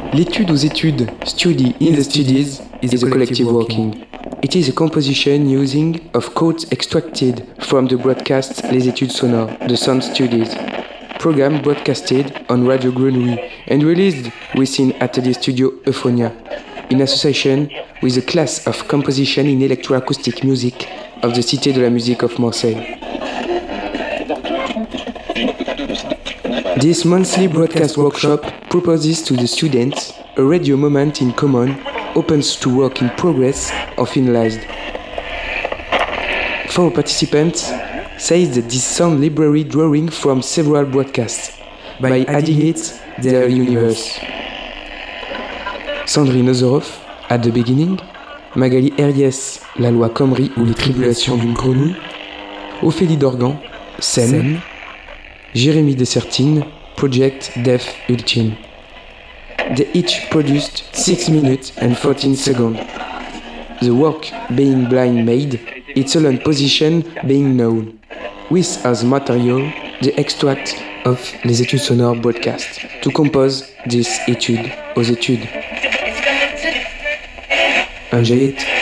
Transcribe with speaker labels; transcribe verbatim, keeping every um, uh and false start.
Speaker 1: L'étude aux études, study in the studies, is a collective working. It is a composition using of quotes extracted from the broadcast Les Études Sonores, the Sound Studies, program broadcasted on Radio Grenouille and released within Atelier Studio Euphonia, in association with the class of composition in electroacoustic music of the Cité de la Musique of Marseille. This monthly broadcast workshop proposes to the students a radio moment in common, open to work in progress or finalized. For participants, says that this sound library drawing from several broadcasts, by adding it their universe. Sandrine Ozorov, At the Beginning, Magali Herriès, La Loi Khomri ou les Tribulations d'une Grenouille, Ophélie Dorgan, Scène, Jérémy Dessertine, Project Def Ultime. They each produced six minutes and fourteen seconds. The work being blind made, its own position being known, with as material the extract of Les Études Sonores broadcast to compose this étude aux études. Enjoy it.